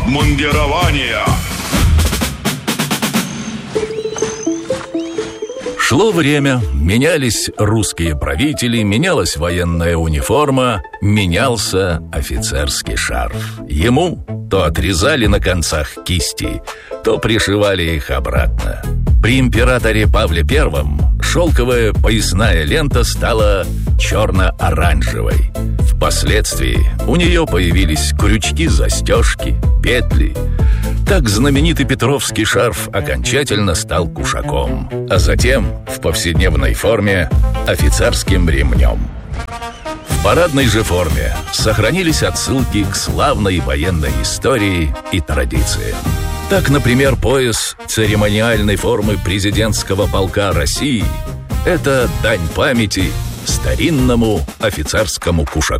обмундирования. Шло время, менялись русские правители, менялась военная униформа, менялся офицерский шарф. Ему то отрезали на концах кисти, то пришивали их обратно. При императоре Павле I шелковая поясная лента стала черно-оранжевой. Впоследствии у нее появились крючки-застежки, петли. Так знаменитый петровский шарф окончательно стал кушаком, а затем в повседневной форме офицерским ремнем. В парадной же форме сохранились отсылки к славной военной истории и традициям. Так, например, пояс церемониальной формы президентского полка России – это дань памяти старинному офицерскому кушаку.